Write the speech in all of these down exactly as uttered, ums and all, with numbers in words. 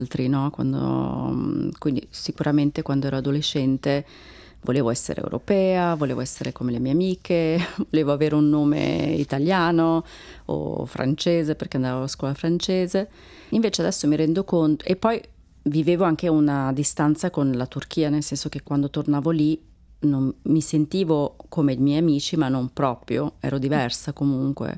altri, no? Quando, quindi sicuramente quando ero adolescente volevo essere europea, volevo essere come le mie amiche, volevo avere un nome italiano o francese perché andavo a scuola francese. Invece adesso mi rendo conto, e poi vivevo anche una distanza con la Turchia, nel senso che quando tornavo lì non, mi sentivo come i miei amici, ma non proprio, ero diversa comunque,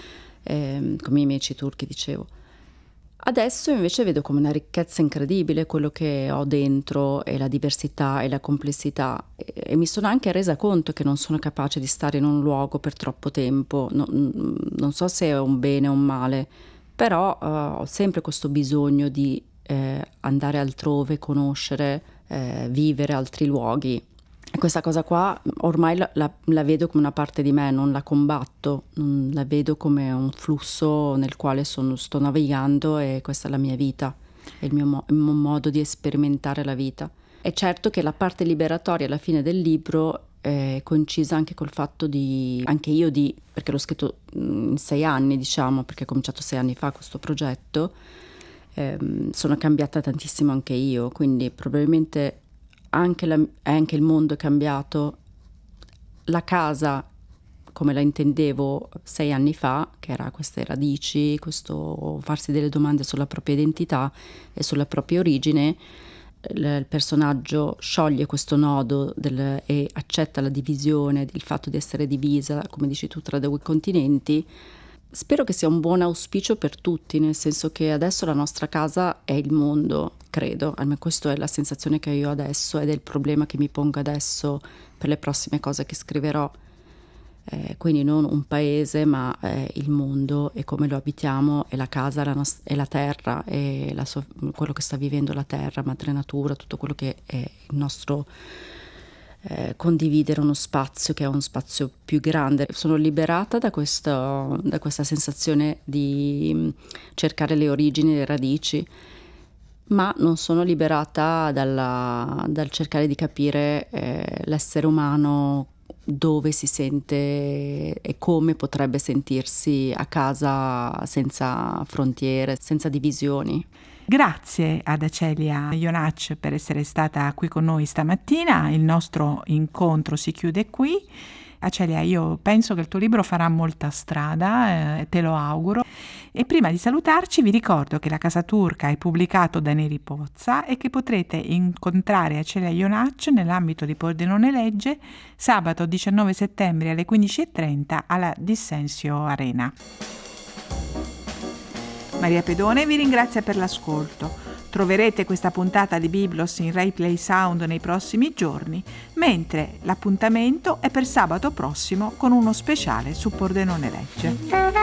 ehm, come i miei amici turchi dicevo. Adesso invece vedo come una ricchezza incredibile quello che ho dentro e la diversità e la complessità e, e mi sono anche resa conto che non sono capace di stare in un luogo per troppo tempo, no, non so se è un bene o un male, però uh, ho sempre questo bisogno di eh, andare altrove, conoscere, eh, vivere altri luoghi. E questa cosa qua ormai la, la, la vedo come una parte di me, non la combatto, non la vedo come un flusso nel quale sono, sto navigando e questa è la mia vita, è il mio, mo- il mio modo di sperimentare la vita. È certo che la parte liberatoria alla fine del libro è coincisa anche col fatto di, anche io di, perché l'ho scritto in sei anni diciamo, perché ho cominciato sei anni fa questo progetto, ehm, sono cambiata tantissimo anche io, quindi probabilmente anche, la, anche il mondo è cambiato, la casa come la intendevo sei anni fa, che era queste radici, questo farsi delle domande sulla propria identità e sulla propria origine, il personaggio scioglie questo nodo del, e accetta la divisione, il fatto di essere divisa, come dici tu, tra due continenti. Spero che sia un buon auspicio per tutti, nel senso che adesso la nostra casa è il mondo, credo, almeno questa è la sensazione che io ho adesso ed è il problema che mi pongo adesso per le prossime cose che scriverò. Eh, quindi non un paese, ma eh, il mondo e come lo abitiamo, e la casa la nost- e la terra, e la so- quello che sta vivendo la terra, madre natura, tutto quello che è il nostro eh, condividere uno spazio che è un spazio più grande. Sono liberata da, questo, da questa sensazione di cercare le origini, le radici, ma non sono liberata dalla, dal cercare di capire eh, l'essere umano, dove si sente e come potrebbe sentirsi a casa senza frontiere, senza divisioni. Grazie ad Acelia Ionacci per essere stata qui con noi stamattina. Il nostro incontro si chiude qui. Acelia, io penso che il tuo libro farà molta strada, eh, te lo auguro. E prima di salutarci vi ricordo che La Casa Turca è pubblicato da Neri Pozza e che potrete incontrare Acelia Ionacci nell'ambito di Pordenone Legge sabato diciannove settembre alle quindici e trenta alla Dissensio Arena. Maria Pedone vi ringrazia per l'ascolto. Troverete questa puntata di Biblos in Rai Play Sound nei prossimi giorni, mentre l'appuntamento è per sabato prossimo con uno speciale su Pordenone Legge.